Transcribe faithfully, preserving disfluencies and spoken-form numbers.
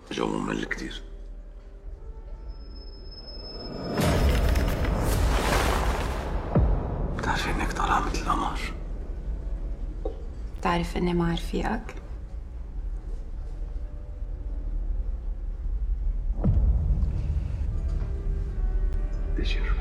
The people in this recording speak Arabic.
جو ممل كتير. بتعرفي انك طالعة مثل القمر. بتعرف اني مع رفيقك؟ تشير